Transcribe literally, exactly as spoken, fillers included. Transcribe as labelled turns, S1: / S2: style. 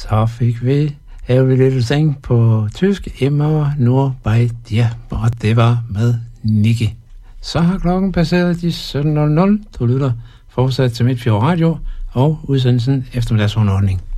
S1: Så fik vi Every Little Thing på tysk, Immer nur bei dir, og det var med Nicky. Så har klokken passeret de sytten nul nul. Du lytter fortsat til Midtfjord Radio og udsendelsen eftermiddagsunderholdning.